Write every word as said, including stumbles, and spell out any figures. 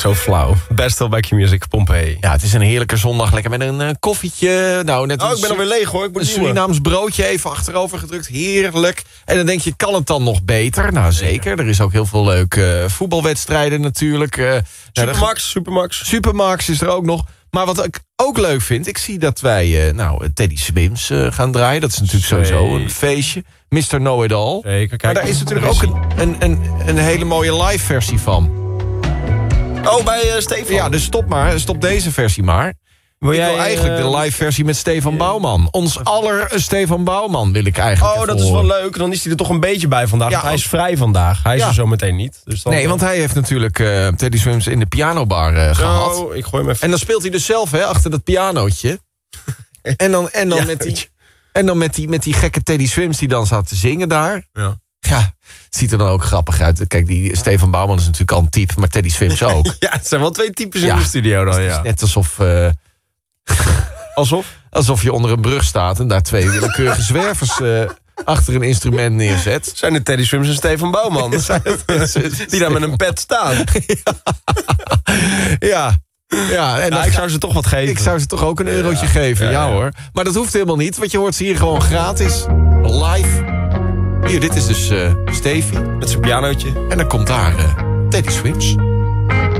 zo flauw. Best wel bij Q-Music, Pompeii. Ja, het is een heerlijke zondag. Lekker met een uh, koffietje. Nou, net Oh, een ik ben alweer leeg hoor. Ik moet een Surinaams broodje even achterover gedrukt. Heerlijk. En dan denk je, kan het dan nog beter? Nou, zeker. Er is ook heel veel leuke uh, voetbalwedstrijden natuurlijk. Uh, Supermax, Supermax. Supermax is er ook nog. Maar wat ik ook leuk vind, ik zie dat wij uh, nou, Teddy Swims uh, gaan draaien. Dat is natuurlijk Zeker. sowieso een feestje. mister Know-It-All. Zeker, kijk. Maar daar is natuurlijk ook een, een, een, een hele mooie live versie van. Oh, bij uh, Stefan. Ja, dus stop maar. Stop deze versie maar. Wil ik jij, wil eigenlijk uh, de live versie met Stefan Bouwman. Ons aller Stefan Bouwman wil ik eigenlijk Oh, even dat is wel horen. leuk. Dan is hij er toch een beetje bij vandaag. Ja, Want hij is ook- vrij vandaag. Hij is Ja. er zo meteen niet. Dus dan, Nee, want hij heeft natuurlijk uh, Teddy Swims in de pianobar uh, gehad. Zo, ik gooi hem even. En dan speelt hij dus zelf hè, achter dat pianootje. En dan, en dan, Ja, met, die, en dan met, die, met die gekke Teddy Swims die dan zat te zingen daar. Ja. Ja, het ziet er dan ook grappig uit. Kijk, die Stefan Bouwman is natuurlijk al een type, maar Teddy Swims ook. Ja, het zijn wel twee types in Ja. de studio dan, Het ja. is net alsof, uh, Alsof? alsof je onder een brug staat en daar twee willekeurige zwervers uh, achter een instrument neerzet. Zijn het Teddy Swims en Stefan Bouwman? Die daar met een pet staan. Ja, ja en Nou, dan ik ga- zou ze toch wat geven. ik zou ze toch ook een eurotje Ja, geven, ja, ja, ja. hoor. Maar dat hoeft helemaal niet, want je hoort ze hier gewoon gratis, live. Hier, dit is dus uh, Stevie. Met zijn pianootje. En dan komt daar uh, Teddy Swims.